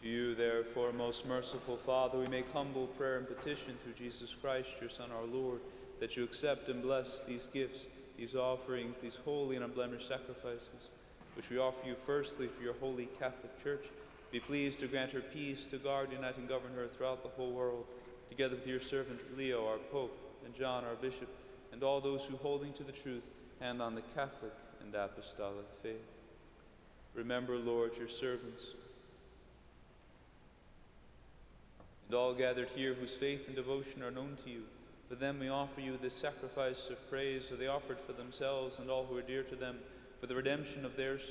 To you, therefore, most merciful Father, we make humble prayer and petition through Jesus Christ, your Son, our Lord, that you accept and bless these gifts, these offerings, these holy and unblemished sacrifices, which we offer you firstly for your holy Catholic Church. Be pleased to grant her peace, to guard, unite, and govern her throughout the whole world, together with your servant Leo, our Pope, and John, our Bishop, and all those who, holding to the truth, hand on the Catholic and Apostolic faith. Remember, Lord, your servants, and all gathered here whose faith and devotion are known to you. For them we offer you this sacrifice of praise, so they offered for themselves and all who are dear to them, for the redemption of their